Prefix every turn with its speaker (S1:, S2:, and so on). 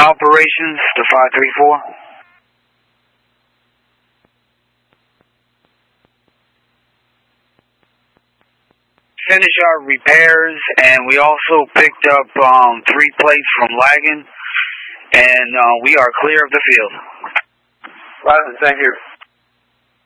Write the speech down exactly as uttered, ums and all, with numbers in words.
S1: operations to five three four. Finish our repairs, and we also picked up um, three plates from Lagan, and uh, we are clear of the field.
S2: Roger, thank you.